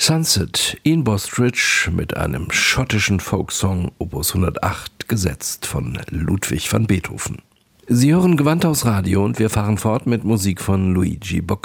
Sunset in Bostridge mit einem schottischen Folksong Opus 108, gesetzt von Ludwig van Beethoven. Sie hören Gewandhaus Radio und wir fahren fort mit Musik von Luigi Boccaccio.